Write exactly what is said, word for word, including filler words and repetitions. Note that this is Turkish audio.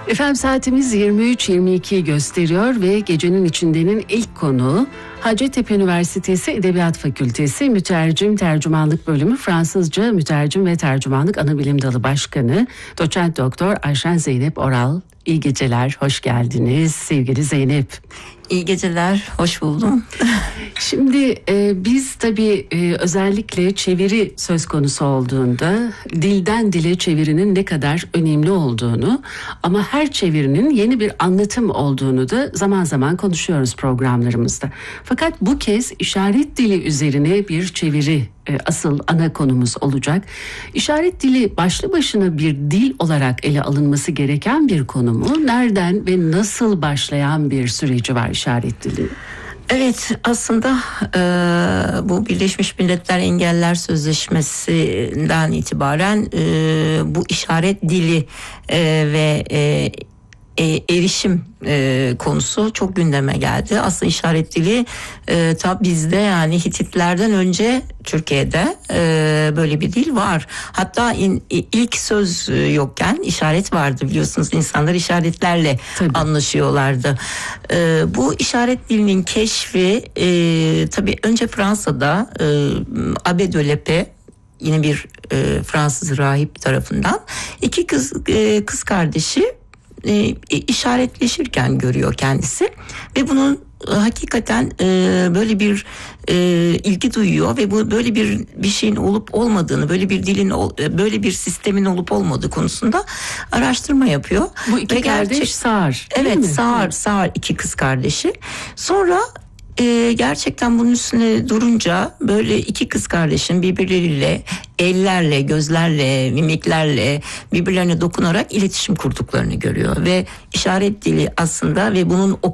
Efendim saatimiz yirmi üç yirmi iki gösteriyor ve gecenin içindenin ilk konuğu Hacettepe Üniversitesi Edebiyat Fakültesi Mütercim Tercümanlık Bölümü Fransızca Mütercim ve Tercümanlık Anabilim Dalı Başkanı Doçent Doktor Ayşen Zeynep Oral. İyi geceler, hoş geldiniz sevgili Zeynep. İyi geceler, hoş buldum. Şimdi e, biz tabii e, özellikle çeviri söz konusu olduğunda dilden dile çevirinin ne kadar önemli olduğunu ama her çevirinin yeni bir anlatım olduğunu da zaman zaman konuşuyoruz programlarımızda. Fakat bu kez işaret dili üzerine bir çeviri e, asıl ana konumuz olacak. İşaret dili başlı başına bir dil olarak ele alınması gereken bir konu mu? Nereden ve nasıl başlayan bir süreci var işaret dili? Evet, aslında e, bu Birleşmiş Milletler Engeller Sözleşmesi'nden itibaren e, bu işaret dili e, ve e, E, erişim e, konusu çok gündeme geldi. Aslında işaret dili e, tabi bizde yani Hititlerden önce Türkiye'de e, böyle bir dil var. Hatta in, ilk söz yokken işaret vardı, biliyorsunuz, insanlar işaretlerle tabii anlaşıyorlardı. E, bu işaret dilinin keşfi e, tabi önce Fransa'da e, Abbé de Lepé, yine bir e, Fransız rahip tarafından iki kız e, kız kardeşi E, işaretleşirken görüyor kendisi ve bunun e, hakikaten e, böyle bir e, ilgi duyuyor ve bu böyle bir bir şeyin olup olmadığını, böyle bir dilin böyle bir sistemin olup olmadığı konusunda araştırma yapıyor. Bu iki ve kardeş gerçek, sağır. Evet, sağır, sağır iki kız kardeşi. Sonra Ee, gerçekten bunun üstüne durunca böyle iki kız kardeşin birbirleriyle ellerle, gözlerle, mimiklerle birbirlerine dokunarak iletişim kurduklarını görüyor ve işaret dili aslında ve bunun